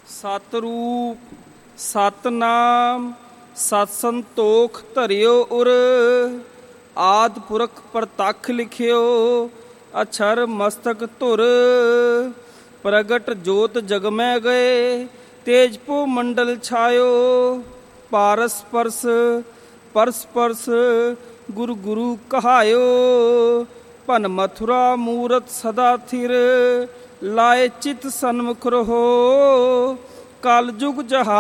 ਸਤਿਰੂਪ ਸਤਨਾਮ ਸਤ ਸੰਤੋਖ ਧਰਿਓ ਉਰ। ਆਦਿ ਪੁਰਖ ਪ੍ਰਤੱਖ ਲਿਖਿਓ ਅਛਰ ਮਸਤਕ ਧੁਰ। ਪ੍ਰਗਟ ਜੋਤ ਜਗਮੈ ਗਏ ਤੇਜਪੋ ਮੰਡਲ ਛਾਇਓ। ਪਾਰਸ ਪਰਸ ਪਰਸ ਪਰਸ ਗੁਰੂ ਗੁਰੂ ਕਹਾਇਓ। ਭਨ ਮਥੁਰਾ ਮੂਰਤ ਸਦਾ ਥਿਰ ਲਾਏ ਚਿਤ ਸਨਮੁਖ ਰਹੋ। ਕਲ ਜੁਗ ਜਹਾ